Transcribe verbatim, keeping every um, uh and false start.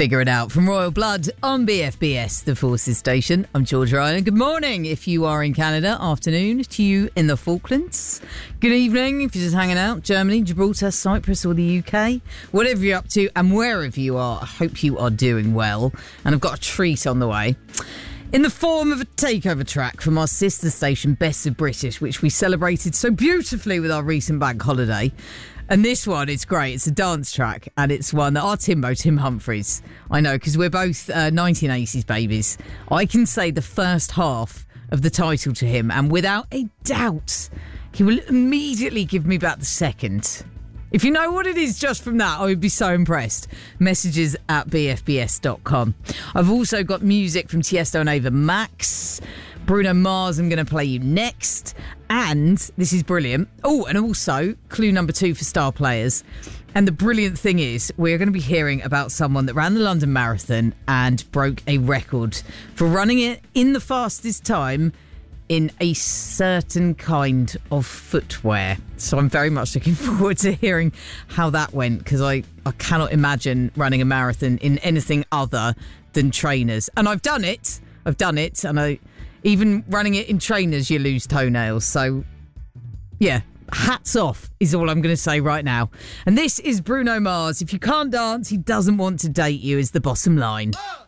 Figure It Out from Royal Blood on B F B S, the Forces Station. I'm George Ryan. Good morning if you are in Canada. Afternoon to you in the Falklands. Good evening if you're just hanging out. Germany, Gibraltar, Cyprus or the U K. Whatever you're up to and wherever you are, I hope you are doing well. And I've got a treat on the way, in the form of a takeover track from our sister station, Best of British, which we celebrated so beautifully with our recent bank holiday. And this one, it's great. It's a dance track, and it's one that our Timbo, Tim Humphries, I know, because we're both uh, nineteen eighties babies. I can say the first half of the title to him, and without a doubt, he will immediately give me back the second. If you know what it is just from that, I would be so impressed. Messages at b f b s dot com. I've also got music from Tiesto and Ava Max. Bruno Mars, I'm going to play you next. And this is brilliant. Oh, and also clue number two for star players. And the brilliant thing is, we're going to be hearing about someone that ran the London Marathon and broke a record for running it in the fastest time in a certain kind of footwear. So I'm very much looking forward to hearing how that went, because I, I cannot imagine running a marathon in anything other than trainers. And I've done it. I've done it. And I, even running it in trainers, you lose toenails. So, yeah, hats off is all I'm going to say right now. And this is Bruno Mars. If you can't dance, he doesn't want to date you, is the bottom line. Oh!